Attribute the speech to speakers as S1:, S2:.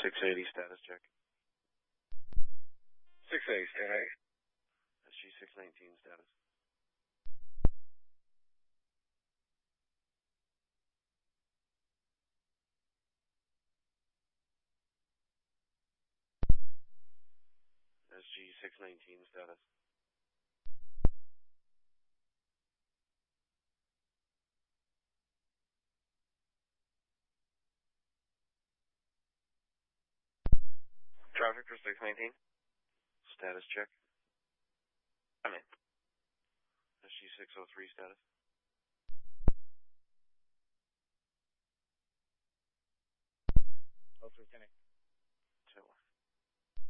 S1: 680 status check.
S2: 680, stand by.
S1: SG 619 status. SG 619 status.
S2: Traffic for 619.
S1: Status check.
S2: Come in.
S1: SG 603 status.
S2: Oh, 310.